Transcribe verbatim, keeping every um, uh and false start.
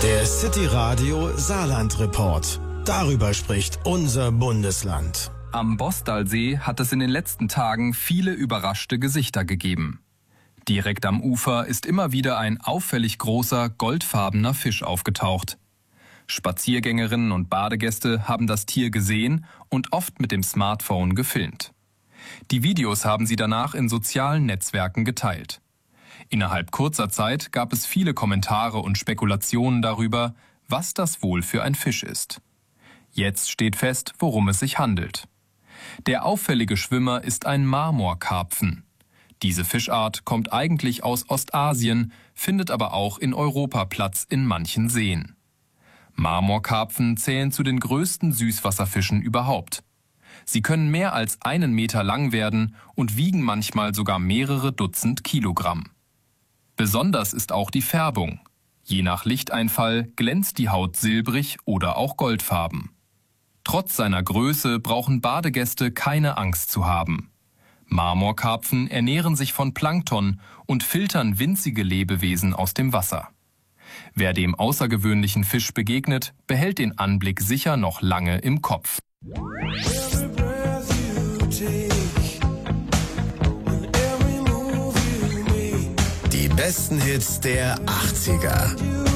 Der City Radio Saarland Report. Darüber spricht unser Bundesland. Am Bostalsee hat es in den letzten Tagen viele überraschte Gesichter gegeben. Direkt am Ufer ist immer wieder ein auffällig großer, goldfarbener Fisch aufgetaucht. Spaziergängerinnen und Badegäste haben das Tier gesehen und oft mit dem Smartphone gefilmt. Die Videos haben sie danach in sozialen Netzwerken geteilt. Innerhalb kurzer Zeit gab es viele Kommentare und Spekulationen darüber, was das wohl für ein Fisch ist. Jetzt steht fest, worum es sich handelt. Der auffällige Schwimmer ist ein Marmorkarpfen. Diese Fischart kommt eigentlich aus Ostasien, findet aber auch in Europa Platz in manchen Seen. Marmorkarpfen zählen zu den größten Süßwasserfischen überhaupt. Sie können mehr als einen Meter lang werden und wiegen manchmal sogar mehrere Dutzend Kilogramm. Besonders ist auch die Färbung. Je nach Lichteinfall glänzt die Haut silbrig oder auch goldfarben. Trotz seiner Größe brauchen Badegäste keine Angst zu haben. Marmorkarpfen ernähren sich von Plankton und filtern winzige Lebewesen aus dem Wasser. Wer dem außergewöhnlichen Fisch begegnet, behält den Anblick sicher noch lange im Kopf. Die besten Hits der achtziger.